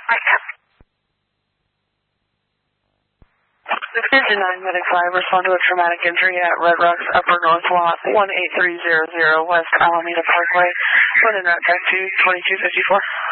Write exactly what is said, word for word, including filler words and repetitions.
Division nine Medic five, respond to a traumatic injury at Red Rocks Upper North Lot, one eight three zero zero West Alameda Parkway. Run in route back to twenty-two fifty-four.